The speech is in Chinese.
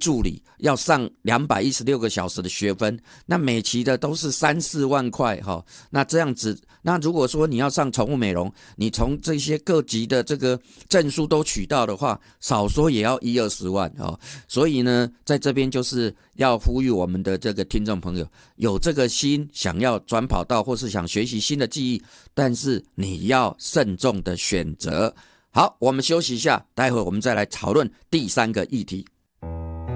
助理要上216个小时的学分，那每期的都是3-4万块那这样子，那如果说你要上宠物美容，你从这些各级的这个证书都取到的话，少说也要10-20万所以呢，在这边就是要呼吁我们的这个听众朋友，有这个心想要转跑道或是想学习新的技艺，但是你要慎重的选择。好，我们休息一下，待会我们再来讨论第3个议题。